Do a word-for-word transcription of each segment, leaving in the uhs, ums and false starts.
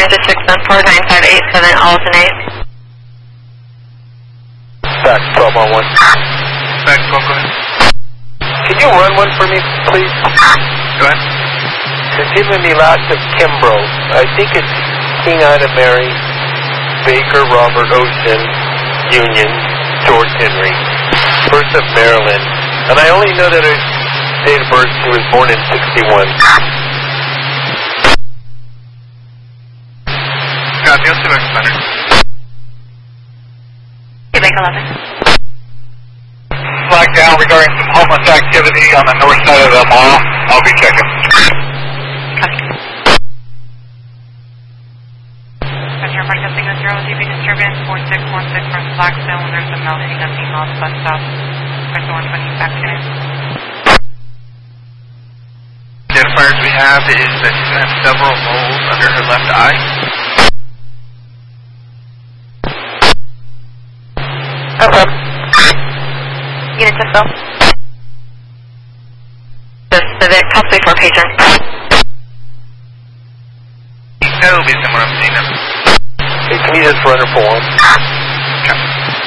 nine to six one four nine five eight seven, alternate. Back twelve on one. Back twelve, go ahead. Can you run one for me, please? Go ahead. It's giving me lots of Kimbrough. I think it's King Ida Mary, Baker Robert Ocean, Union, George Henry, First of Maryland. And I only know that her date of birth, she was born in sixty-one. Copy, I'll see if I can find her. Quebec eleven. Flag down regarding some homeless activity on the north side of the mall. I'll be checking. Copy. Roger, broadcasting a zero D B disturbance four six one six from Blackstone. There's a melting of female bus stop. Press one twenty back to it. Identifiers we have is that she's going to have several moles under her left eye. Okay. Unit to fill. The Civic, possibly for patient. No, based on what I'm seeing now. Hey, can you just run her for one? Okay.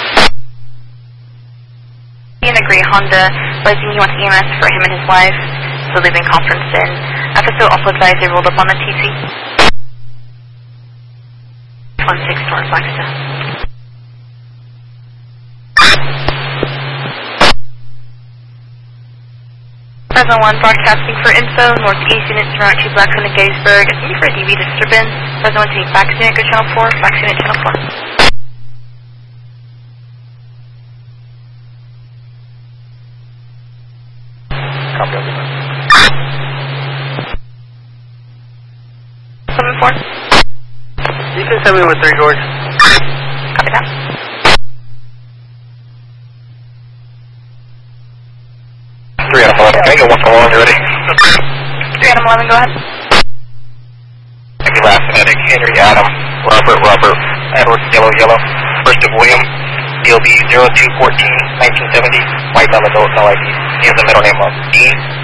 He and agree Honda, advising he wants E M S for him and his wife. So they've been conferenced in. F S O also advised they rolled up on the T C. one six towards Blackstone. Present one, broadcasting for info, northeast unit surround two Blackstone and Gettysburg. Looking for a D V disturbance. Present one, take back unit, go channel four, back unit channel four. Copy on the seven four. You can send me with three, George. Copy that. Three Adam eleven. Can I get one for one? You ready? three Adam eleven, go ahead. Thank you, last Medic. Henry Adam. Robert Robert. Edward Yellow Yellow. First of William. D L B zero two one four nineteen seventy. White on the note, no I D. He has a middle name of Dean.